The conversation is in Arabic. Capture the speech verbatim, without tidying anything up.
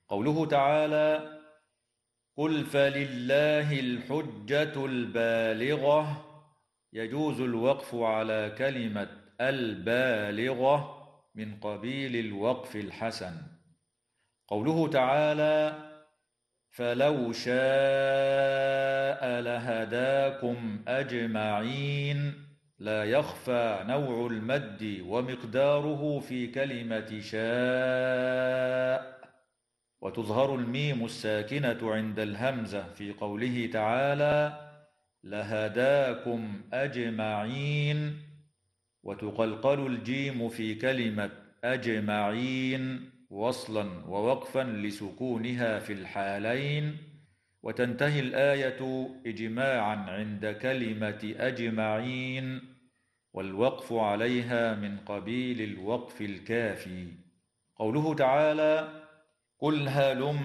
قوله تعالى: قل فلله الحجة البالغة، يجوز الوقف على كلمة البالغة من قبيل الوقف الحسن. قوله تعالى: فلو شاء لهداكم أجمعين، لا يخفى نوع المد ومقداره في كلمة شاء، وتظهر الميم الساكنة عند الهمزة في قوله تعالى: لهداكم أجمعين، وتقلقل الجيم في كلمة أجمعين وصلا ووقفا لسكونها في الحالين، وتنتهي الآية إجماعا عند كلمة أجمعين، والوقف عليها من قبيل الوقف الكافي. قوله تعالى: قل هلم